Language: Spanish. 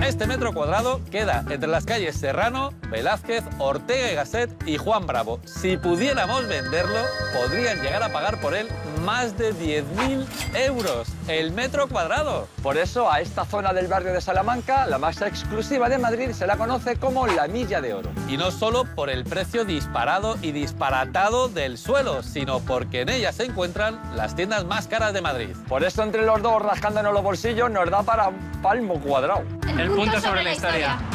Este metro cuadrado queda entre las calles Serrano, Velázquez, Ortega y Gasset y Juan Bravo. Si pudiéramos venderlo, podrían llegar a pagar por él más de 10.000 euros el metro cuadrado. Por eso a esta zona del barrio de Salamanca, la más exclusiva de Madrid, se la conoce como la Milla de Oro. Y no solo por el precio disparado y disparatado del suelo, sino porque en ella se encuentran las tiendas más caras de Madrid. Por eso entre los dos, rascándonos los bolsillos, nos da para un palmo cuadrado. El punto sobre la historia.